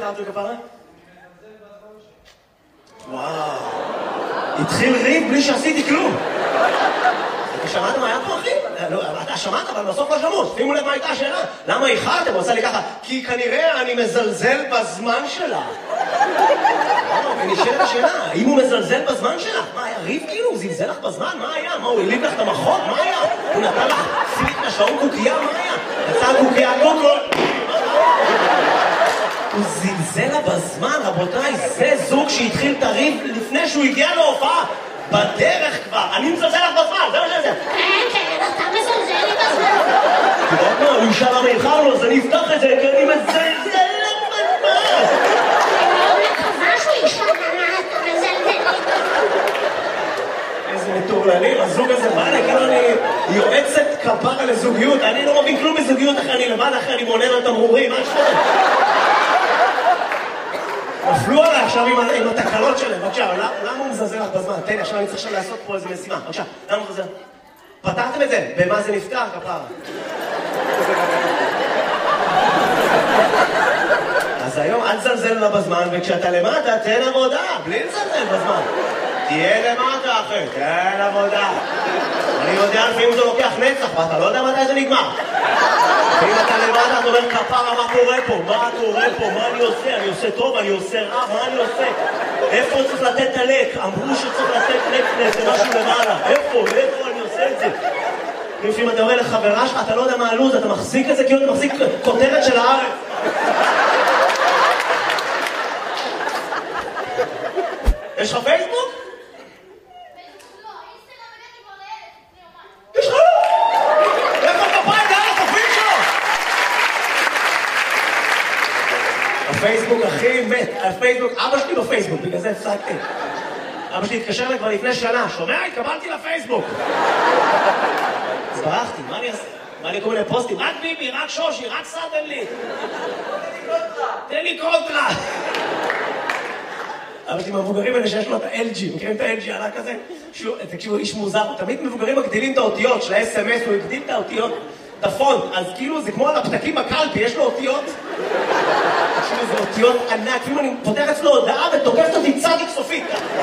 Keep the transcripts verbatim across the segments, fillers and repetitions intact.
קראתי כפרה? וואו. התחיל ריב בלי שעשיתי כלום. אתה שמעת מה היה פה, אחי? לא, אתה שמעת, אבל בסוף לא שמעו. שימו לב מה הייתה השאלה. למה איחרתם? הוא עושה לי ככה, כי כנראה אני מזלזל בזמן שלה. ונשאלת השאלה, האם הוא מזלזל בזמן שלה? מה, היה ריב כאילו? הוא זלזל לך בזמן? מה היה? מה, הוא הליב לך את המחוק? מה היה? הוא נתן לך סימית לשעון קוקייה? מה היה? יצא קוקייה קוקול? הוא זלזל לה בזמן, רבותיי, זה זוג שהתחיל את הריב לפני שהוא הגיע להופעה. בדרך כבר, אני מזלזל לך בזמן, זה מה שזה. כן, כן, אתה מזלזל לי בזמן. אתה יודעת מה, הוא ישאל למה איחרנו, אז אני אפתח את זה, כי אני מזלזל לך בזמן. אני מקווה שהוא ישאל למה אתה מזלזל לי. איזה מטורללים, הזוג הזה בא לי, כאילו אני יועצת כפרה לזוגיות, אני לא מבין כלום בזוגיות אחרי אני לבד, אחרי אני מונן על תמרורים, מה שקורה? נפלו עליי עכשיו עם התקלות שלהם, בבקשה, למה הוא מזלזל לך בזמן? תן לי, עכשיו אני צריך עכשיו לעשות פה איזה משימה, בבקשה, למה הוא מזלזל? פתרתם את זה? במה זה נפתר, כפרה? אז היום אל תזלזל לה בזמן, וכשאתה למטה, תן עבודה, בלי לזלזל בזמן. תהיה למטה, אחי, תן עבודה. אני יודע לפעמים זה לוקח נצח, ואתה לא יודע מתי זה נגמר. ואם אתה למטה, אתה אומר, כפרה, מה קורה פה? מה קורה פה? מה אני עושה? אני עושה טוב, אני עושה רע, מה אני עושה? איפה צריך לתת את הלק? אמרו שצריך לתת לק לזה משהו למעלה. איפה? איפה אני עושה את זה? לפעמים אתה אומר לחברה שלך, אתה לא יודע מה הלוז, אתה מחזיק את זה כאילו אתה מחזיק כותרת של הארץ. יש לך פייסבוק? יש לך? איפה כפיים דרך החופים שלו? הפייסבוק הכי מת, הפייסבוק, אבא שלי בפייסבוק, בגלל זה הפסקתי. אבא שלי התקשר לי כבר לפני שנה, שומע? התקבלתי לפייסבוק. אז ברחתי, מה אני אעשה? מה אני כל מיני פוסטים? רק ביבי, רק שושי, רק סאדם לי. תן לי קונטרה. אבא שלי מהמבוגרים האלה שיש לו את ה-אל ג'י, מכירים את ה-אל ג'י עלה כזה? תקשיבו, איש מוזר, תמיד מבוגרים מגדילים את האותיות של ה-אס אם אס, הוא הגדיל את האותיות, את הפונט, אז כאילו זה כמו על הפתקים בקלפי, יש לו אותיות. תקשיבו, זה אותיות ענק, כאילו אני פותח אצלו הודעה ותוקפת אותי צדיק סופית.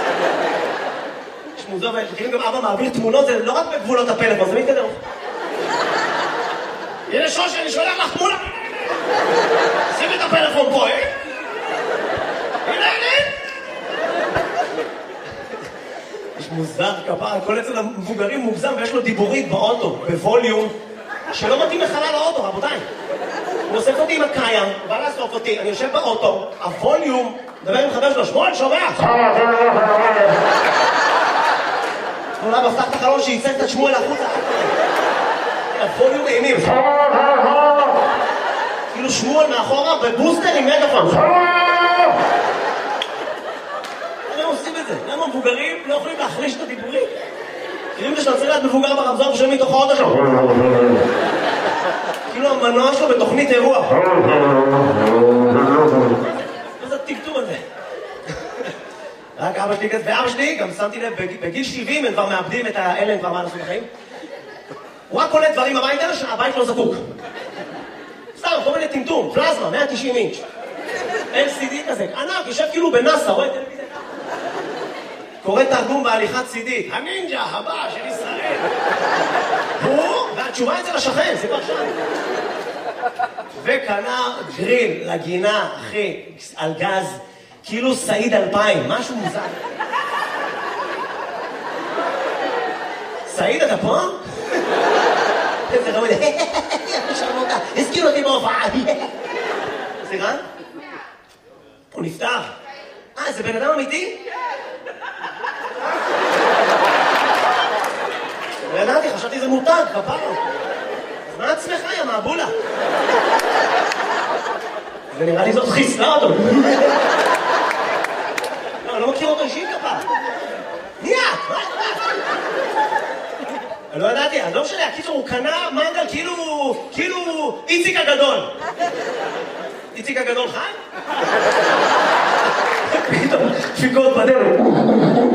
יש מוזר, וכאילו גם אבא מעביר תמונות, זה לא רק בגבולות הפלאפון, זה מתקדם. הנה שושי, אני שולח לך תמונה. שים את הפלאפון פה, אה? הנה, הנה. יש מוזר כפרה, כל אצל המבוגרים מוגזם ויש לו דיבורית באוטו, בווליום, שלא מתאים לחלל האוטו, רבותיי. הוא אוסף אותי עם הקיים, הוא בא לאסוף אותי, אני יושב באוטו, הווליום, מדבר עם חבר שלו, שמואל, שומע? אולי בפתח את החלון שייצג את שמואל החוצה. הווליום אימים. כאילו שמואל מאחורה בבוסטר עם מגפון. למה עושים את זה? למה מבוגרים לא יכולים להחליש את הדיבורים? כאילו זה שאתה צריך להיות מבוגר ברמזור ושם מתוך האוטו שלו. כאילו המנוע שלו בתוכנית אירוע. מה זה הטמטום הזה? רק אבא שלי כזה, ואבא שלי גם שמתי לב, בגיל שבעים הם כבר מאבדים את האלה, הם כבר מה לעשות בחיים. הוא רק קולט דברים הביתה שהבית לא זקוק. סתם, כל מיני טמטום, פלזמה, מאה ותשעים אינץ'. אל סי די כזה, ענק, יושב כאילו בנאסא, רואה טלוויזיה. קורא תרגום בהליכת סי די, הנינג'ה הבא של ישראל. הוא, והתשובה אצל השכן, זה כבר שם. וקנה גריל לגינה, אחי, על גז, כאילו סעיד אלפיים, משהו מוזר. סעיד, אתה פה? איזה רמוד, שרמותה, הזכיר אותי בהופעה. סליחה? הוא נפטר. אה, זה בן אדם אמיתי? לא ידעתי, חשבתי זה מותג, כפרה. אז מה עצמך, יא מעבולה? ונראה לי זאת חיסלה אותו. לא, אני לא מכיר אותו אישית כפרה. מי את? מה את? אני לא ידעתי, אז לא משנה, הקיצור הוא קנה מנגל כאילו, כאילו איציק הגדול. איציק הגדול חי? פתאום, דפיקות בדרך.